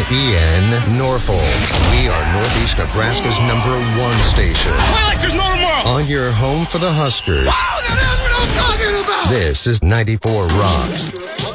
WBEN Norfolk. We are Northeast Nebraska's #1 station. Play like there's no tomorrow. On your home for the Huskers. Wow, that is what I'm talking about. This is 94 Rock.